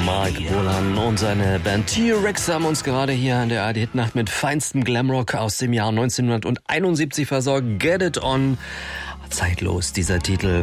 Mike Bolan und seine Band T-Rex haben uns gerade hier an der ARD-Hitnacht mit feinstem Glamrock aus dem Jahr 1971 versorgt. Get It On. Zeitlos, dieser Titel.